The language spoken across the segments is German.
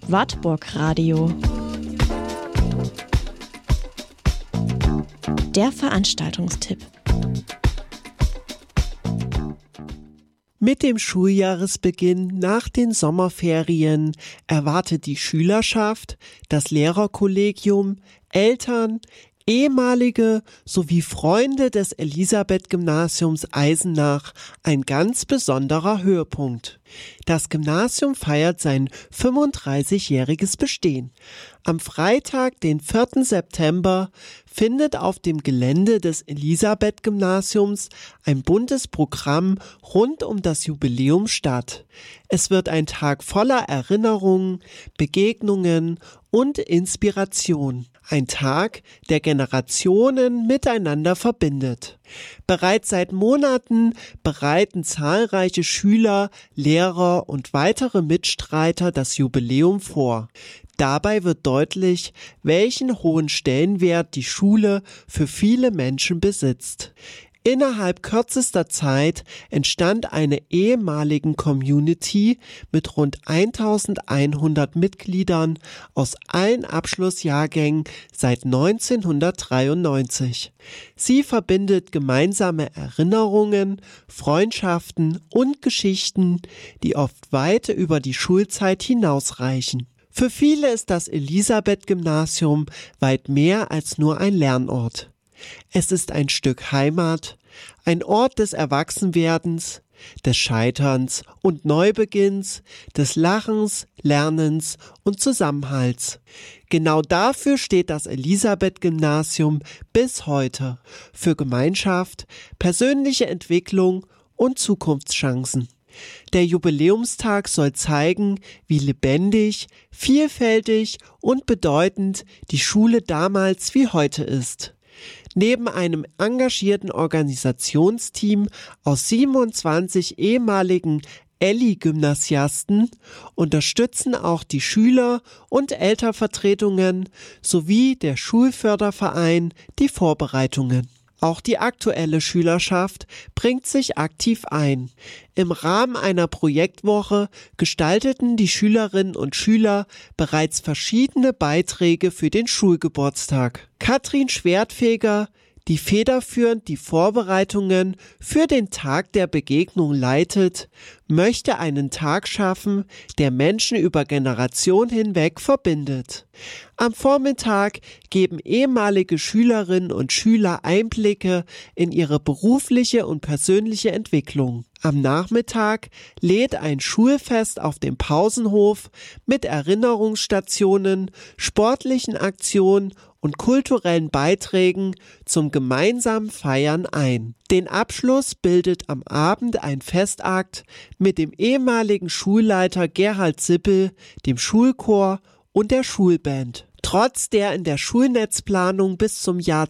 Wartburg Radio. Der Veranstaltungstipp. Mit dem Schuljahresbeginn nach den Sommerferien erwartet die Schülerschaft, das Lehrerkollegium, Eltern, ehemalige sowie Freunde des Elisabeth-Gymnasiums Eisenach ein ganz besonderer Höhepunkt. Das Gymnasium feiert sein 35-jähriges Bestehen. Am Freitag, den 4. September, findet auf dem Gelände des Elisabeth-Gymnasiums ein buntes Programm rund um das Jubiläum statt. Es wird ein Tag voller Erinnerungen, Begegnungen und Inspiration. Ein Tag, der Generationen miteinander verbindet. Bereits seit Monaten bereiten zahlreiche Schüler, Lehrer und weitere Mitstreiter das Jubiläum vor. Dabei wird deutlich, welchen hohen Stellenwert die Schule für viele Menschen besitzt. Innerhalb kürzester Zeit entstand eine ehemaligen Community mit rund 1100 Mitgliedern aus allen Abschlussjahrgängen seit 1993. Sie verbindet gemeinsame Erinnerungen, Freundschaften und Geschichten, die oft weit über die Schulzeit hinausreichen. Für viele ist das Elisabeth-Gymnasium weit mehr als nur ein Lernort. Es ist ein Stück Heimat, ein Ort des Erwachsenwerdens, des Scheiterns und Neubeginns, des Lachens, Lernens und Zusammenhalts. Genau dafür steht das Elisabeth-Gymnasium bis heute, für Gemeinschaft, persönliche Entwicklung und Zukunftschancen. Der Jubiläumstag soll zeigen, wie lebendig, vielfältig und bedeutend die Schule damals wie heute ist. Neben einem engagierten Organisationsteam aus 27 ehemaligen Elli-Gymnasiasten unterstützen auch die Schüler- und Elternvertretungen sowie der Schulförderverein die Vorbereitungen. Auch die aktuelle Schülerschaft bringt sich aktiv ein. Im Rahmen einer Projektwoche gestalteten die Schülerinnen und Schüler bereits verschiedene Beiträge für den Schulgeburtstag. Katrin Schwertfeger, die federführend die Vorbereitungen für den Tag der Begegnung leitet, möchte einen Tag schaffen, der Menschen über Generationen hinweg verbindet. Am Vormittag geben ehemalige Schülerinnen und Schüler Einblicke in ihre berufliche und persönliche Entwicklung. Am Nachmittag lädt ein Schulfest auf dem Pausenhof mit Erinnerungsstationen, sportlichen Aktionen und kulturellen Beiträgen zum gemeinsamen Feiern ein. Den Abschluss bildet am Abend ein Festakt mit dem ehemaligen Schulleiter Gerhard Sippel, dem Schulchor und der Schulband. Trotz der in der Schulnetzplanung bis zum Jahr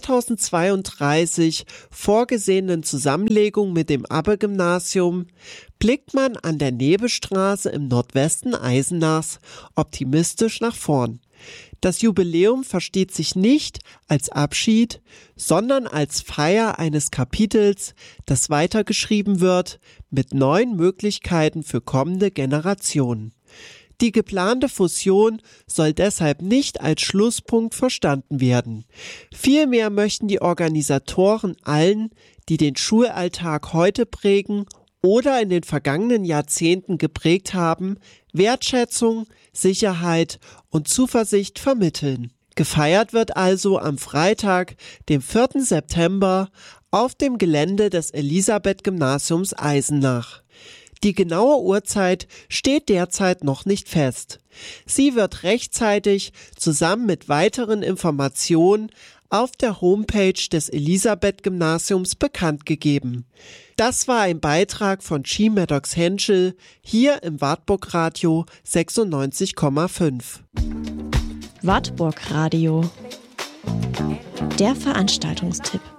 2032 vorgesehenen Zusammenlegung mit dem Abbe-Gymnasium blickt man an der Nebestraße im Nordwesten Eisenachs optimistisch nach vorn. Das Jubiläum versteht sich nicht als Abschied, sondern als Feier eines Kapitels, das weitergeschrieben wird mit neuen Möglichkeiten für kommende Generationen. Die geplante Fusion soll deshalb nicht als Schlusspunkt verstanden werden. Vielmehr möchten die Organisatoren allen, die den Schulalltag heute prägen oder in den vergangenen Jahrzehnten geprägt haben, Wertschätzung, Sicherheit und Zuversicht vermitteln. Gefeiert wird also am Freitag, dem 4. September, auf dem Gelände des Elisabeth-Gymnasiums Eisenach. Die genaue Uhrzeit steht derzeit noch nicht fest. Sie wird rechtzeitig zusammen mit weiteren Informationen auf der Homepage des Elisabeth-Gymnasiums bekannt gegeben. Das war ein Beitrag von Chi Maddox Henschel hier im Wartburg Radio 96,5. Wartburg Radio. Der Veranstaltungstipp.